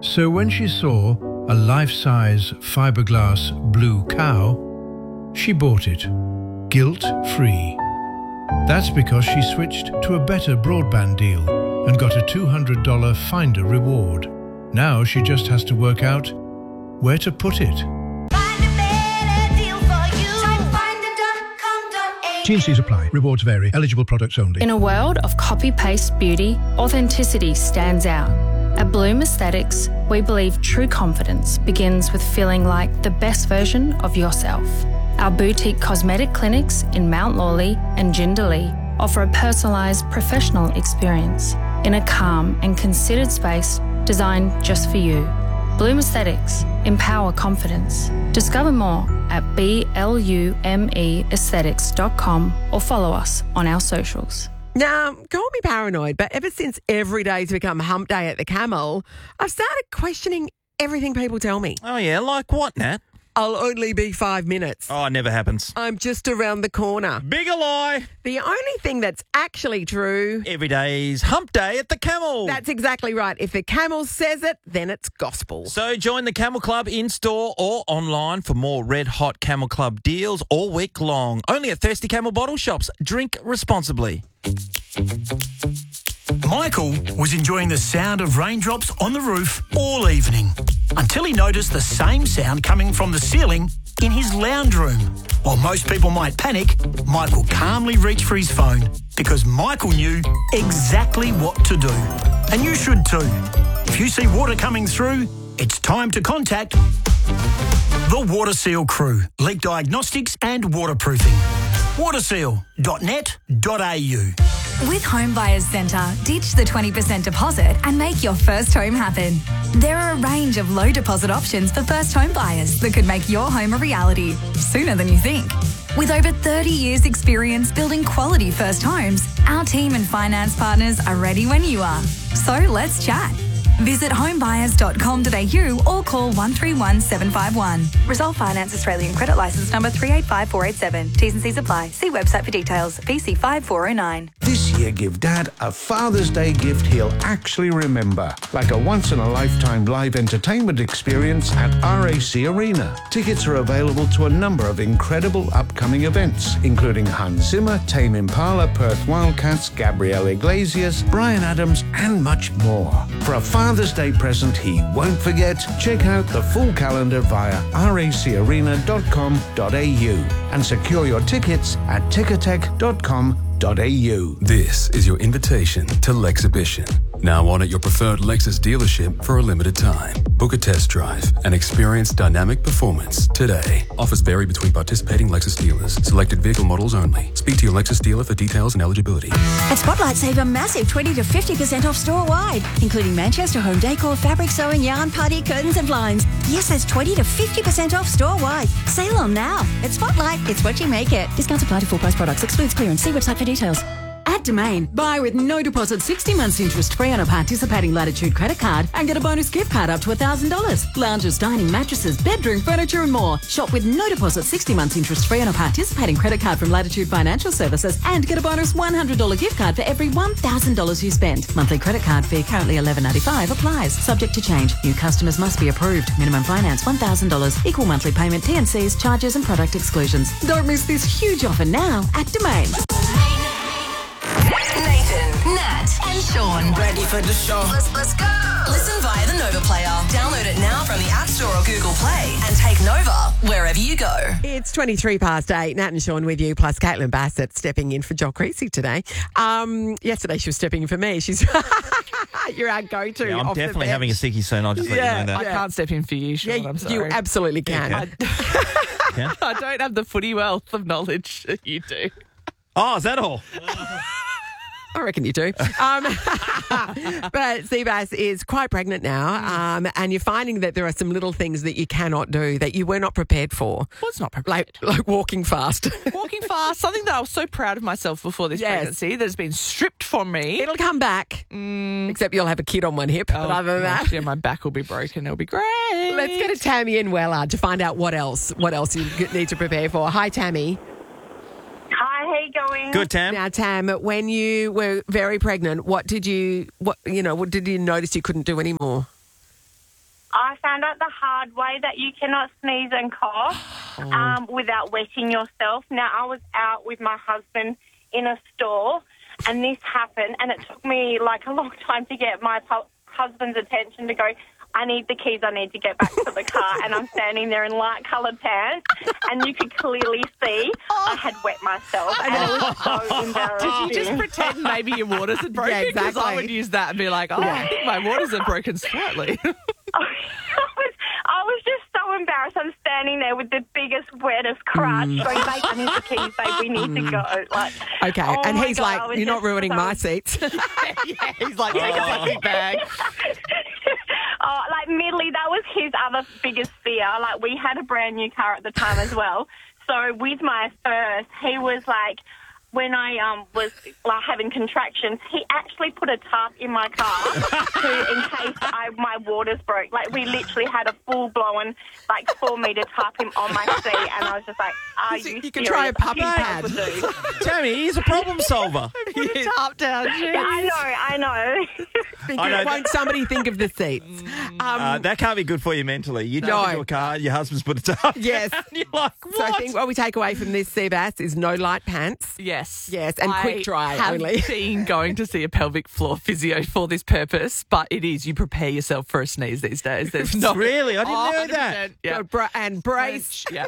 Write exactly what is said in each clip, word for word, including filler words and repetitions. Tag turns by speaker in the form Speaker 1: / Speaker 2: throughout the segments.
Speaker 1: So when she saw a life-size fiberglass blue cow, she bought it, guilt-free. That's because she switched to a better broadband deal and got a two hundred dollars Finder reward. Now she just has to work out where to put it. T and C's apply. Rewards vary. Eligible products only.
Speaker 2: In a world of copy-paste beauty, authenticity stands out. At Bloom Aesthetics, we believe true confidence begins with feeling like the best version of yourself. Our boutique cosmetic clinics in Mount Lawley and Jindalee offer a personalised professional experience in a calm and considered space designed just for you. Bloom Aesthetics. Empower confidence. Discover more at blume aesthetics dot com or follow us on our socials.
Speaker 3: Now, call me paranoid, but ever since every day's become hump day at the Camel, I've started questioning everything people tell me.
Speaker 4: Oh, yeah, like what, Nat?
Speaker 3: I'll only be five minutes.
Speaker 4: Oh, it never happens.
Speaker 3: I'm just around the corner.
Speaker 4: Bigger lie.
Speaker 3: The only thing that's actually true...
Speaker 4: Every day's hump day at the Camel.
Speaker 3: That's exactly right. If the Camel says it, then it's gospel.
Speaker 4: So join the Camel Club in-store or online for more red-hot Camel Club deals all week long. Only at Thirsty Camel bottle shops. Drink responsibly.
Speaker 5: Michael was enjoying the sound of raindrops on the roof all evening until he noticed the same sound coming from the ceiling in his lounge room. While most people might panic, Michael calmly reached for his phone because Michael knew exactly what to do. And you should too. If you see water coming through, it's time to contact the Water Seal crew, leak diagnostics and waterproofing. waterseal dot net dot a u.
Speaker 6: With Home Buyers Centre, ditch the twenty percent deposit and make your first home happen. There are a range of low deposit options for first home buyers that could make your home a reality sooner than you think. With over thirty years experience building quality first homes, our team and finance partners are ready when you are. So let's chat. Visit homebuyers dot com dot a u or call one three one seven five one. Resolve Finance Australian Credit Licence number three eight five four eight seven. T's and C's apply. See website for details. V C five four oh nine.
Speaker 7: This year, give Dad a Father's Day gift he'll actually remember, like a once-in-a-lifetime live entertainment experience at R A C Arena. Tickets are available to a number of incredible upcoming events, including Hans Zimmer, Tame Impala, Perth Wildcats, Gabrielle Iglesias, Bryan Adams, and much more. For a Father's Day present he won't forget, check out the full calendar via r a c arena dot com dot a u and secure your tickets at ticketek dot com dot a u.
Speaker 8: This is your invitation to Lexhibition. Now on at your preferred Lexus dealership for a limited time. Book a test drive and experience dynamic performance today. Offers vary between participating Lexus dealers. Selected vehicle models only. Speak to your Lexus dealer for details and eligibility.
Speaker 9: At Spotlight, save a massive twenty to fifty percent off store-wide, including Manchester home decor, fabric sewing, yarn, party, curtains and blinds. Yes, that's twenty to fifty percent off store-wide. Sale on now. At Spotlight, it's what you make it. Discounts apply to full-price products. Excludes clearance. See website for details.
Speaker 10: At Domain, buy with no deposit, sixty months interest free on a participating Latitude credit card and get a bonus gift card up to one thousand dollars. Lounges, dining, mattresses, bedroom, furniture and more. Shop with no deposit, sixty months interest free on a participating credit card from Latitude Financial Services and get a bonus one hundred dollars gift card for every one thousand dollars you spend. Monthly credit card fee currently eleven ninety-five applies. Subject to change. New customers must be approved. Minimum finance one thousand dollars. Equal monthly payment, T and C's, charges and product exclusions. Don't miss this huge offer now at Domain.
Speaker 11: Nathan, Nat, and Sean.
Speaker 12: Ready for the show.
Speaker 11: Let's, let's go. Listen via the Nova Player. Download it now from the App Store or Google Play and take Nova wherever you go.
Speaker 3: It's twenty-three past eight. Nat and Sean with you, plus Caitlin Bassett stepping in for Jo Creasy today. Um, yesterday she was stepping in for me. She's you're our go-to.
Speaker 4: Yeah, I'm
Speaker 3: off the
Speaker 4: definitely
Speaker 3: bench.
Speaker 4: having a sicky soon. I'll just let
Speaker 3: Yeah,
Speaker 4: you know that.
Speaker 13: I can't step in for you, Sean.
Speaker 3: Yeah,
Speaker 13: I'm sorry.
Speaker 3: you absolutely can.
Speaker 4: Yeah,
Speaker 13: I, I don't have the footy wealth of knowledge that you do.
Speaker 4: Oh, is that all?
Speaker 3: I reckon you do. Um, but Seabass is quite pregnant now, um, and you're finding that there are some little things that you cannot do that you were not prepared for.
Speaker 13: Well, it's not prepared.
Speaker 3: Like, like walking fast.
Speaker 13: Walking fast, something that I was so proud of myself before this
Speaker 3: Yes.
Speaker 13: pregnancy that has been stripped from me.
Speaker 3: It'll come back,
Speaker 13: Mm.
Speaker 3: except you'll have a kid on one hip.
Speaker 13: Oh,
Speaker 3: but other than
Speaker 13: gosh,
Speaker 3: that,
Speaker 13: yeah, my back will be broken. It'll be great.
Speaker 3: let's go to Tammy in Wellard to find out what else, what else you need to prepare for. Hi, Tammy.
Speaker 14: Hi, how you going?
Speaker 4: Good, Tam.
Speaker 3: Now, Tam, when you were very pregnant, what did you, what you know, what did you notice you couldn't do anymore?
Speaker 14: found out the hard way that you cannot sneeze and cough um, without wetting yourself. Now, I was out with my husband in a store, and this happened, and it took me like a long time to get my pu- husband's attention to go, I need the keys, I need to get back to the car. And I'm standing there in light-coloured pants, and you could clearly see I had wet myself, and it was so embarrassing.
Speaker 13: Did you just pretend maybe your waters had broken?
Speaker 3: Yeah,
Speaker 13: Because I
Speaker 3: exactly.
Speaker 13: would use that and be like, oh, I think my waters are broken slightly.
Speaker 14: I was, I was just so embarrassed. I'm standing there with the biggest, wettest crutch
Speaker 3: Mm.
Speaker 14: going, babe, I need the keys, babe, we need to go. Like,
Speaker 3: Okay,
Speaker 14: oh
Speaker 3: and
Speaker 14: my
Speaker 3: he's
Speaker 14: God, I
Speaker 3: like,
Speaker 14: was
Speaker 3: you're not
Speaker 14: just
Speaker 3: ruining
Speaker 14: so-
Speaker 3: my seats.
Speaker 13: yeah, he's like, take a plastic bag.
Speaker 14: Oh, like, midly, that was his other biggest fear. Like, we had a brand new car at the time as well. So with my first, he was like, when I um was like having contractions, he actually put a tarp in my car to in case I, my waters broke. Like, we literally had a full blown like four meter tarp him on my seat, and I was just like, "Are you?"
Speaker 3: You can try a puppy pad.
Speaker 4: Tammy, he's a problem solver.
Speaker 13: Put a top down,
Speaker 14: Yeah, I know, I know.
Speaker 3: Think
Speaker 4: I know.
Speaker 3: of- Won't somebody think of the seats? Um,
Speaker 4: Uh, that can't be good for you mentally. You jump
Speaker 3: No.
Speaker 4: into a car, your husband's put a top.
Speaker 3: Yes.
Speaker 4: down, you're like, what?
Speaker 3: So I think what we take away from this, Seabass, is no light pants.
Speaker 13: Yes.
Speaker 3: Yes, and
Speaker 13: I
Speaker 3: quick dry
Speaker 13: have
Speaker 3: only.
Speaker 13: been going to see a pelvic floor physio for this purpose, but it is you prepare yourself for a sneeze these days. There's no
Speaker 4: Really? I didn't
Speaker 13: Oh,
Speaker 4: know
Speaker 13: one hundred
Speaker 4: that.
Speaker 13: percent. Yeah.
Speaker 3: Go bra- and brace.
Speaker 13: Yeah.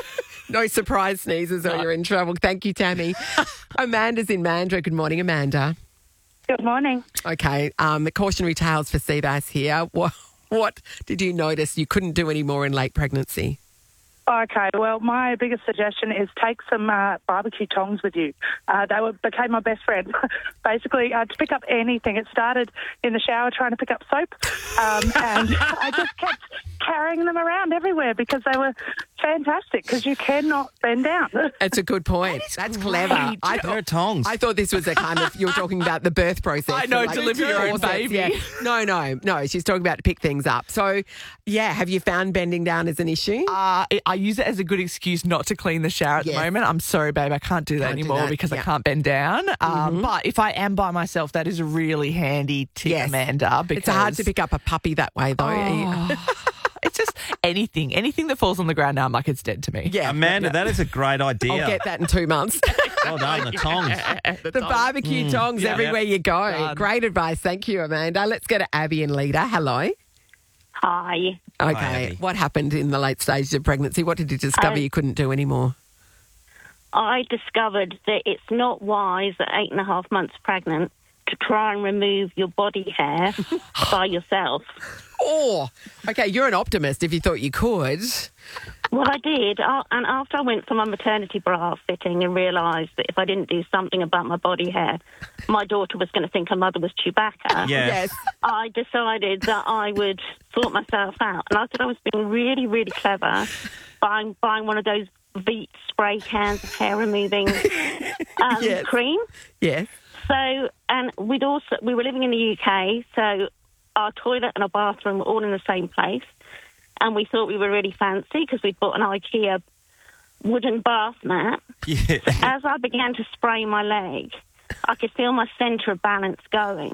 Speaker 3: No surprise sneezes or you're in trouble. Thank you, Tammy. Amanda's in Mandurah. Good morning, Amanda.
Speaker 14: Good morning.
Speaker 3: Okay, um, cautionary tales for Seabass here. What, what did you notice you couldn't do anymore in late pregnancy?
Speaker 12: Okay, well, my biggest suggestion is take some uh, barbecue tongs with you. Uh, they were, became my best friend. Basically, uh, to pick up anything. It started in the shower trying to pick up soap, um, and I just kept carrying them around everywhere because they were fantastic because you cannot bend down.
Speaker 3: That's a good point. That's clever. I
Speaker 4: There are tongs.
Speaker 3: I thought this was a kind of, you were talking about the birth process.
Speaker 13: I know,
Speaker 3: so
Speaker 13: deliver your own
Speaker 3: corsets,
Speaker 13: baby.
Speaker 3: yeah. No, no, no. She's talking about to pick things up. So, yeah, have you found bending down as an issue?
Speaker 13: Uh, it- I use it as a good excuse not to clean the shower at
Speaker 3: Yes.
Speaker 13: the moment. I'm sorry, babe, I can't do that
Speaker 3: Can't do
Speaker 13: anymore
Speaker 3: that,
Speaker 13: because
Speaker 3: yeah.
Speaker 13: I can't bend down. Um, But if I am by myself, that is a really handy tip,
Speaker 3: Yes.
Speaker 13: Amanda. Because
Speaker 3: It's hard to pick up a puppy that way, though.
Speaker 13: Oh. It's just anything, anything that falls on the ground now, I'm like, it's dead to me.
Speaker 3: Yeah,
Speaker 4: Amanda,
Speaker 3: yeah.
Speaker 4: that is a great idea.
Speaker 3: I'll get that in two months.
Speaker 4: Well done, the tongs.
Speaker 3: the barbecue tongs
Speaker 13: Yeah.
Speaker 3: everywhere you go.
Speaker 13: Done.
Speaker 3: Great advice. Thank you, Amanda. Let's go to Abby and Leader. Hello.
Speaker 14: Hi.
Speaker 3: Okay.
Speaker 4: Abby.
Speaker 3: What happened in the late stages of pregnancy? What did you discover
Speaker 14: Uh,
Speaker 3: you couldn't do anymore?
Speaker 14: I discovered that it's not wise at eight and a half months pregnant to try and remove your body hair by yourself.
Speaker 3: Oh, okay. You're an optimist if you thought you could.
Speaker 14: Well, I did, uh, and after I went for my maternity bra fitting and realised that if I didn't do something about my body hair, my daughter was going to think her mother was Chewbacca.
Speaker 4: Yeah.
Speaker 3: Yes.
Speaker 14: I decided that I would sort myself out, and I said I was being really, really clever, buying buying one of those Veet spray cans of hair removing um,
Speaker 3: Yes.
Speaker 14: cream.
Speaker 3: Yes.
Speaker 14: So, and we'd also we were living in the U K, so our toilet and our bathroom were all in the same place. And we thought we were really fancy because we'd bought an IKEA wooden bath mat.
Speaker 4: Yeah.
Speaker 14: As I began to spray my leg, I could feel my centre of balance going.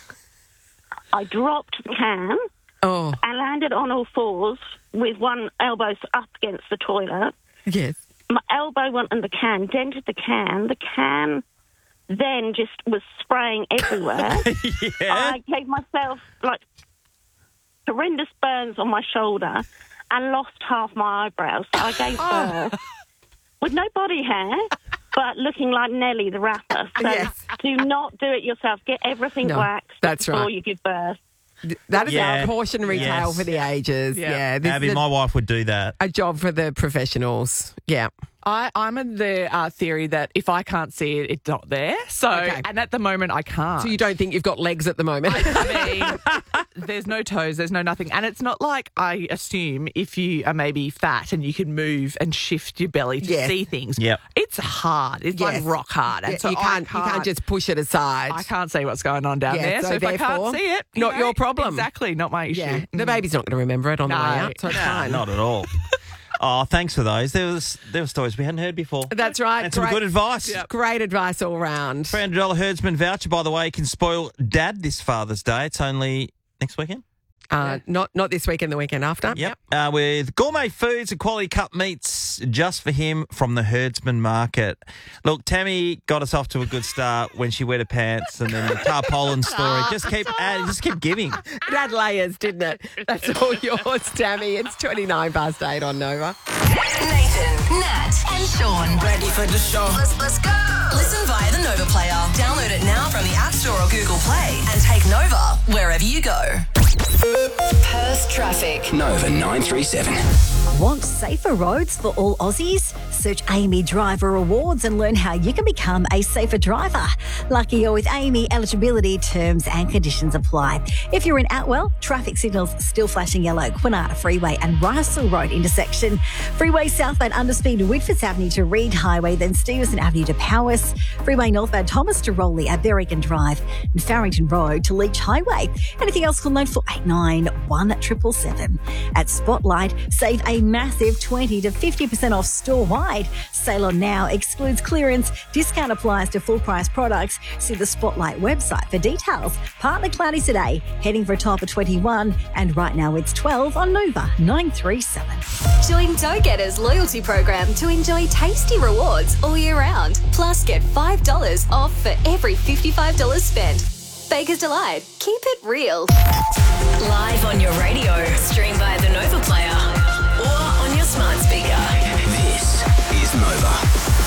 Speaker 14: I dropped the can
Speaker 3: Oh,
Speaker 14: and landed on all fours with one elbow up against the toilet.
Speaker 3: yes.
Speaker 14: My elbow went in the can, dented the can. The can then just was spraying everywhere.
Speaker 4: Yeah.
Speaker 14: I gave myself like horrendous burns on my shoulder and lost half my eyebrows. So I gave birth with no body hair, but looking like Nelly the rapper. So
Speaker 3: Yes.
Speaker 14: do not do it yourself. Get everything
Speaker 3: No,
Speaker 14: waxed
Speaker 3: that's
Speaker 14: before
Speaker 3: right.
Speaker 14: you give birth.
Speaker 3: That is
Speaker 4: Yeah.
Speaker 3: a cautionary
Speaker 4: Yes.
Speaker 3: tale for the ages. Yeah.
Speaker 13: Yeah.
Speaker 3: This
Speaker 4: Abby,
Speaker 3: is a,
Speaker 4: my wife would do that.
Speaker 3: a job for the professionals. Yeah.
Speaker 13: I, I'm in the uh, theory that if I can't see it, it's not there. So,
Speaker 3: Okay.
Speaker 13: and at the moment, I can't.
Speaker 3: So you don't think you've got legs at the moment?
Speaker 13: I mean, there's no toes, there's no nothing. And it's not like I assume if you are maybe fat and you can move and shift your belly to
Speaker 3: Yes.
Speaker 13: see things.
Speaker 4: Yep.
Speaker 13: It's hard. It's
Speaker 3: Yes.
Speaker 13: like rock hard. And
Speaker 3: Yeah,
Speaker 13: so
Speaker 3: you,
Speaker 13: I
Speaker 3: can't, you can't just push it aside.
Speaker 13: I can't see what's going on down
Speaker 3: Yeah,
Speaker 13: there.
Speaker 3: so
Speaker 13: So, if I
Speaker 3: therefore,
Speaker 13: can't see it, you
Speaker 3: not
Speaker 13: know,
Speaker 3: your problem.
Speaker 13: Exactly, not my issue.
Speaker 3: Yeah. The baby's not going to remember it on the way
Speaker 13: No.
Speaker 3: out, so it's
Speaker 13: No,
Speaker 3: fine.
Speaker 4: Not at all. Oh, thanks for those. There was there were stories we hadn't heard before.
Speaker 3: That's right.
Speaker 4: And some
Speaker 3: Great-
Speaker 4: good advice.
Speaker 3: Great advice all round.
Speaker 4: three hundred dollars herdsman voucher, by the way, can spoil Dad this Father's Day. It's only next weekend.
Speaker 3: Uh, not not this weekend, the weekend after.
Speaker 4: Yep. Uh, with gourmet foods and quality cut meats just for him from the Herdsman Market. Look, Tammy got us off to a good start when she wet her pants, and then the tarpaulin story. Just keep adding, just keep giving.
Speaker 3: It had layers, didn't it? That's all yours, Tammy. It's twenty-nine past eight on Nova.
Speaker 11: Nathan, Nat, and Sean. Ready for the show? Let's, let's go. Listen via the Nova Player. Download it now from the App Store or Google Play and take Nova wherever you go. Perth traffic.
Speaker 15: Nova nine three seven.
Speaker 9: Want safer roads for all Aussies? Search A M E Driver Awards and learn how you can become a safer driver. Lucky you're with A M E. Eligibility, terms and conditions apply. If you're in Atwell, traffic signals still flashing yellow. Quinata Freeway and Russell Road intersection. Freeway southbound underspeed Whitfords Avenue to Reed Highway, then Stevenson Avenue to Powys. Freeway northbound Thomas to Rowley at Berrigan Drive and Farrington Road to Leach Highway. Anything else, call nine four eight nine, one seven seven seven. At Spotlight, save a massive twenty to fifty percent off store-wide. Sale on now excludes clearance. Discount applies to full-price products. See the Spotlight website for details. Partly cloudy today, heading for a top of twenty-one, and right now it's twelve on Nova nine three seven.
Speaker 6: Join Dough Getters loyalty program to enjoy tasty rewards all year round. Plus, get five dollars off for every fifty-five dollars spent. Baker's Delight. Keep it real.
Speaker 11: Live on your radio. Stream via the Nova Player or on your smart speaker.
Speaker 15: This is Nova.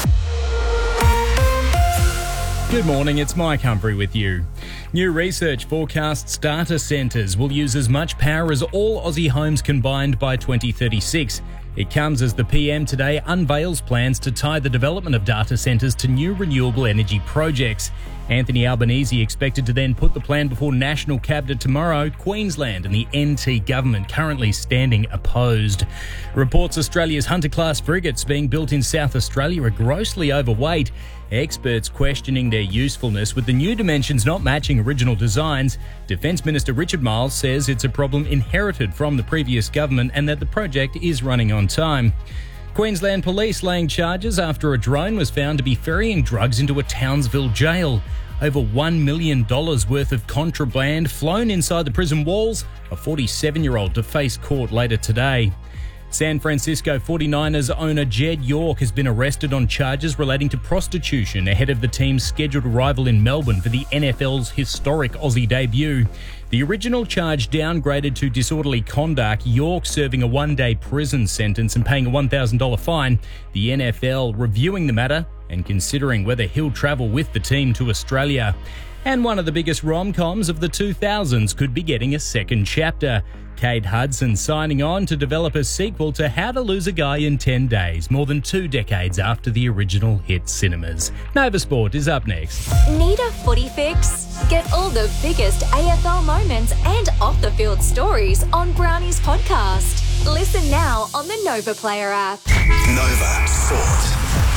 Speaker 16: Good morning, it's Mike Humphrey with you. New research forecasts data centres will use as much power as all Aussie homes combined by twenty thirty-six. It comes as the P M today unveils plans to tie the development of data centres to new renewable energy projects. Anthony Albanese expected to then put the plan before National Cabinet tomorrow. Queensland and the N T government currently standing opposed. Reports Australia's Hunter-class frigates being built in South Australia are grossly overweight. Experts questioning their usefulness with the new dimensions not matching original designs. Defence Minister Richard Marles says it's a problem inherited from the previous government and that the project is running on time. Queensland Police laying charges after a drone was found to be ferrying drugs into a Townsville jail. Over one million dollars worth of contraband flown inside the prison walls. A forty-seven-year-old to face court later today. San Francisco forty-niners owner Jed York has been arrested on charges relating to prostitution ahead of the team's scheduled arrival in Melbourne for the N F L's historic Aussie debut. The original charge downgraded to disorderly conduct, York serving a one-day prison sentence and paying a one thousand dollars fine. The N F L reviewing the matter and considering whether he'll travel with the team to Australia. And one of the biggest rom-coms of the two thousands could be getting a second chapter. Kate Hudson signing on to develop a sequel to How to Lose a Guy in ten days, more than two decades after the original hit cinemas. Nova Sport is up next.
Speaker 6: Need a footy fix? Get all the biggest A F L moments and off-the-field stories on Brownie's podcast. Listen now on the Nova Player app.
Speaker 15: Nova Sport.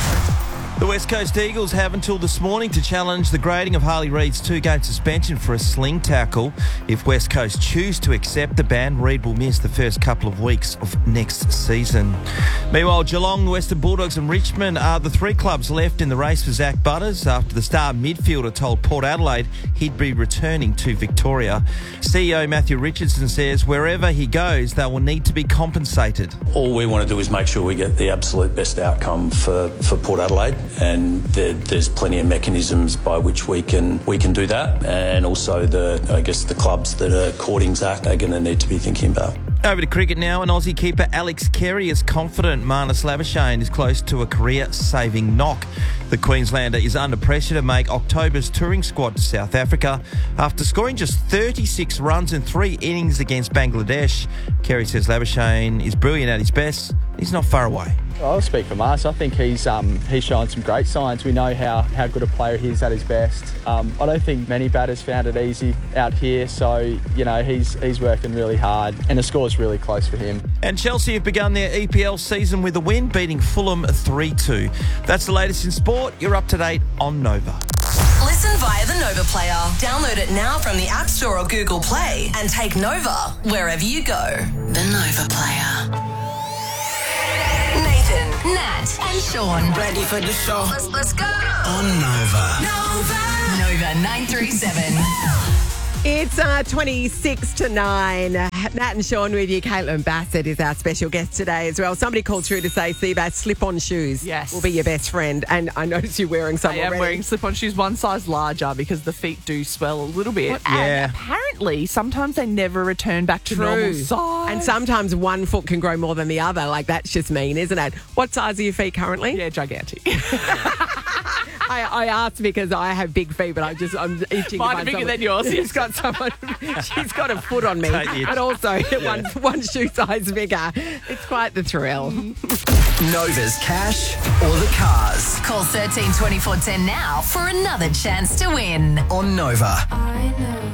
Speaker 4: The West Coast Eagles have until this morning to challenge the grading of Harley Reid's two-game suspension for a sling tackle. If West Coast choose to accept the ban, Reid will miss the first couple of weeks of next season. Meanwhile, Geelong, Western Bulldogs and Richmond are the three clubs left in the race for Zach Butters after the star midfielder told Port Adelaide he'd be returning to Victoria. C E O Matthew Richardson says wherever he goes, they will need to be compensated.
Speaker 17: All we want to do is make sure we get the absolute best outcome for, for Port Adelaide. And there, there's plenty of mechanisms by which we can we can do that, and also the I guess the clubs that are courting Zach are going to need to be thinking about.
Speaker 4: Over to cricket now, and Aussie keeper Alex Carey is confident Marnus Labuschagne is close to a career-saving knock. The Queenslander is under pressure to make October's touring squad to South Africa after scoring just thirty-six runs in three innings against Bangladesh. Carey says Labuschagne is brilliant at his best. He's not far away.
Speaker 18: I'll speak for Marnus. I think he's um, he's shown some great signs. We know how, how good a player he is at his best. Um, I don't think many batters found it easy out here, so you know he's he's working really hard, and the score's really close for him.
Speaker 4: And Chelsea have begun their E P L season with a win, beating Fulham three two. That's the latest in sport. You're up to date on Nova.
Speaker 11: Listen via the Nova Player. Download it now from the App Store or Google Play and take Nova wherever you go. The Nova Player. Nathan, Nat, and Sean.
Speaker 15: Ready for the show?
Speaker 11: Let's, let's go.
Speaker 15: On Nova.
Speaker 11: Nova. Nova nine three seven.
Speaker 3: It's uh, twenty-six to nine. Nat and Sean with you. Caitlin Bassett is our special guest today as well. Somebody called through to say, Seabass, slip-on shoes
Speaker 13: Yes.
Speaker 3: will be your best friend. And I notice you're wearing some
Speaker 13: I am
Speaker 3: already.
Speaker 13: wearing slip-on shoes one size larger because the feet do swell a little bit.
Speaker 3: What?
Speaker 13: And
Speaker 3: Yeah.
Speaker 13: apparently, sometimes they never return back to normal size.
Speaker 3: And sometimes one foot can grow more than the other. Like, that's just mean, isn't it? What size are your feet currently?
Speaker 13: Yeah, gigantic.
Speaker 3: I, I asked because I have big feet, but I just I'm itching.
Speaker 13: Mine
Speaker 3: to
Speaker 13: are
Speaker 3: find
Speaker 13: bigger
Speaker 3: someone-
Speaker 13: than yours.
Speaker 3: She's got someone. She's got a foot on me,
Speaker 4: Take it.
Speaker 3: but also
Speaker 4: Yeah.
Speaker 3: one one shoe size bigger. It's quite the thrill.
Speaker 15: Nova's cash or the cars
Speaker 11: Call thirteen twenty-four ten now for another chance to win.
Speaker 15: on Nova.